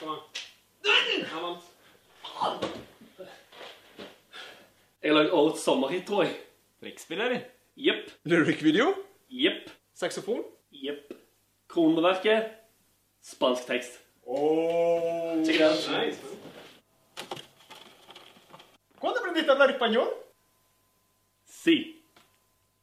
Kom an. Her vant. Jeg har laget årets sommerhit, tror jeg. Trekkspiller? Jepp. Lyric-video? Jepp. Saxofon? Jepp. Kronverket. Spansk tekst. Check it out. Nice. ¿Cuándo aprendiste a hablar español? Si.